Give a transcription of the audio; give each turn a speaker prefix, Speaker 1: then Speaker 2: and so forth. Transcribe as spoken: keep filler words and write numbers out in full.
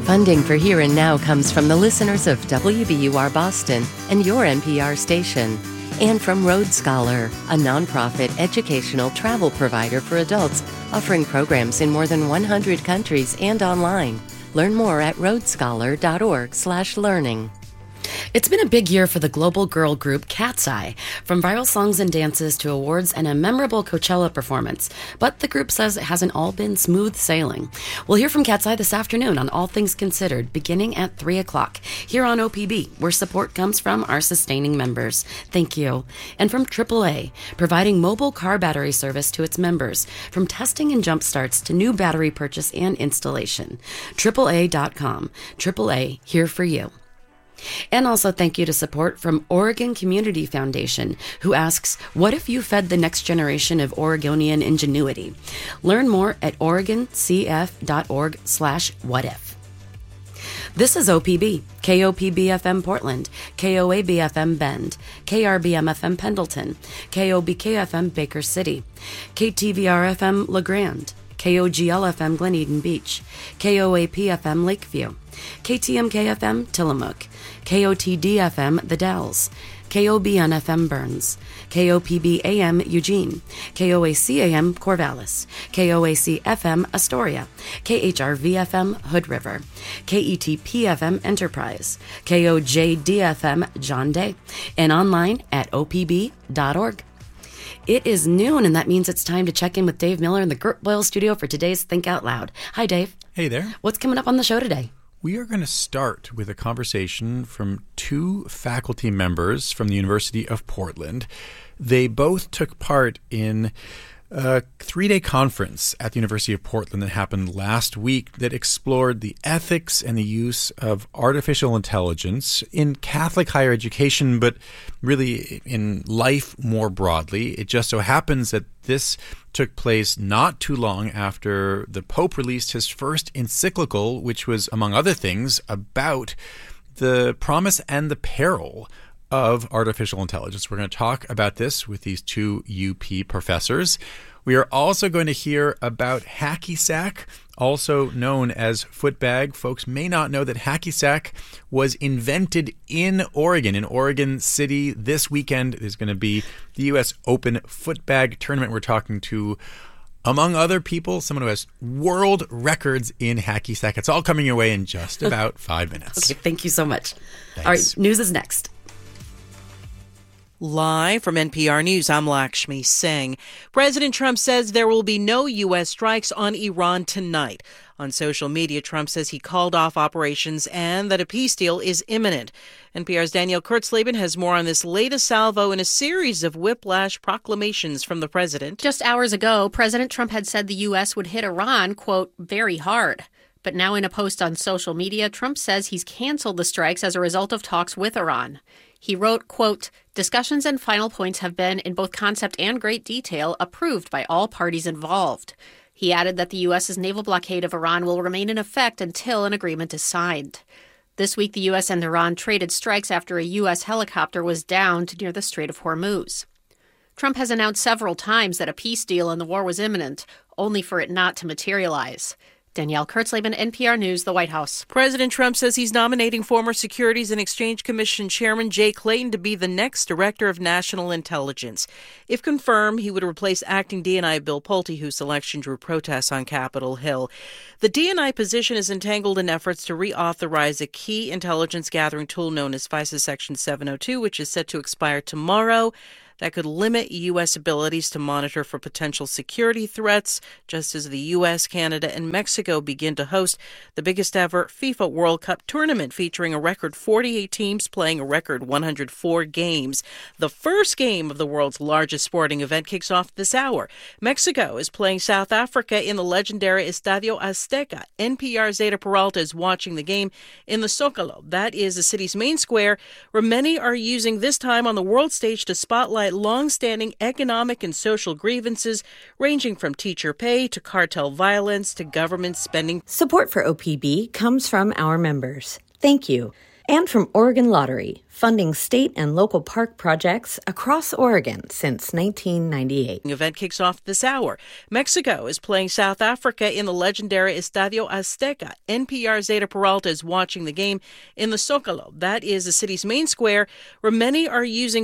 Speaker 1: Funding for Here and Now comes from the listeners of W B U R Boston and your N P R station, and from Road Scholar, a nonprofit educational travel provider for adults offering programs in more than one hundred countries and online. Learn more at roadscholar.org slash learning.
Speaker 2: It's been a big year for the global girl group Cat's Eye, from viral songs and dances to awards and a memorable Coachella performance. But the group says it hasn't all been smooth sailing. We'll hear from Cat's Eye this afternoon on All Things Considered, beginning at three o'clock, here on O P B, where support comes from our sustaining members. Thank you. And from triple A, providing mobile car battery service to its members, from testing and jump starts to new battery purchase and installation. triple A dot com. triple A, here for you. And also thank you to support from Oregon Community Foundation, who asks, what if you fed the next generation of Oregonian ingenuity? Learn more at oregoncf.org slash what if. This is O P B, K O P B F M Portland, K O A B F M Bend, K R B M F M Pendleton, K O B K F M Baker City, K T V R F M La Grande, K O G L F M Glen Eden Beach, K O A P F M Lakeview, K T M K F M Tillamook, K O T D F M The Dells, K O B N F M Burns, K O P B A M Eugene, K O A C A M Corvallis, K O A C F M Astoria, K H R V F M Hood River, K E T P F M Enterprise, K O J D F M John Day, and online at O P B dot org. It is noon, and that means it's time to check in with Dave Miller in the Gert Boyle studio for today's Think Out Loud. Hi, Dave.
Speaker 3: Hey there.
Speaker 2: What's coming up on the show today?
Speaker 3: We are going to start with a conversation from two faculty members from the University of Portland. They both took part in a three-day conference at the University of Portland that happened last week that explored the ethics and the use of artificial intelligence in Catholic higher education, but really in life more broadly. It just so happens that this took place not too long after the Pope released his first encyclical, which was, among other things, about the promise and the peril of artificial intelligence. We're going to talk about this with these two U P professors. We are also going to hear about hacky sack, also known as footbag. Folks may not know that hacky sack was invented in Oregon, in Oregon City. This weekend is going to be the U S Open Footbag Tournament. We're talking to, among other people, someone who has world records in hacky sack. It's all coming your way in just about five minutes.
Speaker 2: Okay, thank you so much.
Speaker 3: Thanks.
Speaker 2: All right, news is next.
Speaker 4: Live from N P R News, I'm Lakshmi Singh. President Trump says there will be no U S strikes on Iran tonight. On social media, Trump says he called off operations and that a peace deal is imminent. N P R's Danielle Kurtzleben has more on this latest salvo in a series of whiplash proclamations from the president.
Speaker 5: Just hours ago, President Trump had said the U S would hit Iran, quote, very hard. But now in a post on social media, Trump says he's canceled the strikes as a result of talks with Iran. He wrote, quote, discussions and final points have been, in both concept and great detail, approved by all parties involved. He added that the U S's naval blockade of Iran will remain in effect until an agreement is signed. This week, the U S and Iran traded strikes after a U S helicopter was downed near the Strait of Hormuz. Trump has announced several times that a peace deal in the war was imminent, only for it not to materialize. Danielle Kurtzleben, N P R News, the White House.
Speaker 4: President Trump says he's nominating former Securities and Exchange Commission Chairman Jay Clayton to be the next Director of National Intelligence. If confirmed, he would replace acting D N I Bill Pulte, whose selection drew protests on Capitol Hill. The D N I position is entangled in efforts to reauthorize a key intelligence gathering tool known as FISA Section seven oh two, which is set to expire tomorrow. That could limit U S abilities to monitor for potential security threats, just as the U S, Canada, and Mexico begin to host the biggest ever FIFA World Cup tournament, featuring a record forty-eight teams playing a record one hundred four games. The first game of the world's largest sporting event kicks off this hour. Mexico is playing South Africa in the legendary Estadio Azteca. N P R's Zeta Peralta is watching the game in the Zócalo. That is the city's main square, where many are using this time on the world stage to spotlight long-standing economic and social grievances ranging from teacher pay to cartel violence to government spending.
Speaker 6: Support for O P B comes from our members. Thank you. And from Oregon Lottery, funding state and local park projects across Oregon since nineteen ninety-eight.
Speaker 4: The event kicks off this hour. Mexico is playing South Africa in the legendary Estadio Azteca. N P R's Zeta Peralta is watching the game in the Zócalo. That is the city's main square where many are using